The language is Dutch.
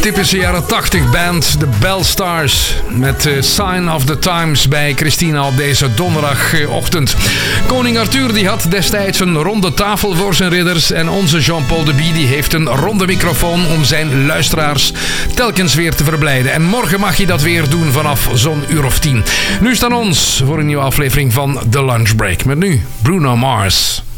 typische jaren 80 band, de Bell Stars. Met Sign of the Times bij Christina op deze donderdagochtend. Koning Arthur die had destijds een ronde tafel voor zijn ridders. En onze Jean-Paul de Bie die heeft een ronde microfoon om zijn luisteraars telkens weer te verblijden. En morgen mag je dat weer doen vanaf zo'n uur of 10. Nu is het aan ons voor een nieuwe aflevering van The Lunch Break. Met nu Bruno Mars.